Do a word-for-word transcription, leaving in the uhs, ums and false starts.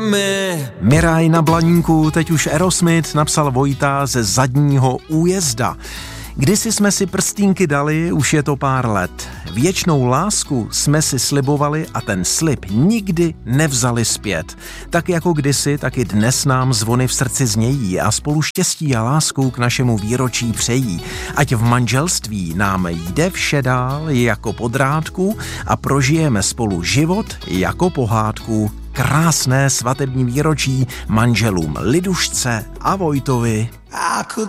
My. Miraj na Blaníku, teď už Aerosmith, napsal Vojta ze Zadního újezda. Kdysi jsme si prstínky dali, už je to pár let. Věčnou lásku jsme si slibovali a ten slib nikdy nevzali zpět. Tak jako kdysi, tak i dnes nám zvony v srdci znějí a spolu štěstí a lásku k našemu výročí přejí. Ať v manželství nám jde vše dál jako po drátku a prožijeme spolu život jako pohádku. Krásné svatební výročí manželům Lidušce a Vojtovi. I could